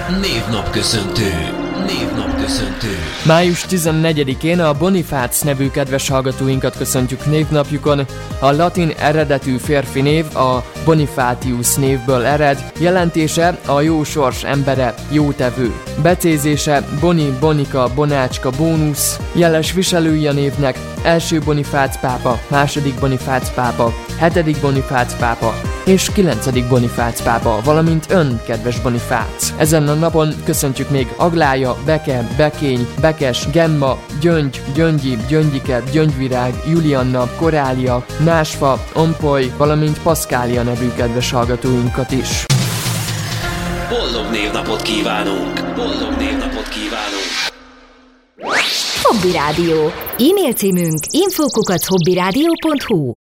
Névnapköszöntő. Május 14-én a Bonifác nevű kedves hallgatóinkat köszöntjük névnapjukon. A latin eredetű férfi név a Bonifatius névből ered, jelentése a jó sors embere, jótevő. Becézése Boni, Bonika, Bonácska, Bónusz. Jeles viselői a névnek első Bonifác pápa, második Bonifác pápa, 7. Bonifác pápa és 9. Bonifác pápa, valamint ön, kedves Bonifác. Ezen a napon köszöntjük még Aglája, Beke, Bekény, Bekes, Gemma, Gyöngy, Gyöngyi, Gyöngyike, Gyöngyvirág, Julianna, Korália, Násfa, Ompoly, valamint Paszkália nevű kedves hallgatóinkat is. Boldog névnapot kívánunk! Hobby Rádió. E-mail címünk info@hobbyradio.hu.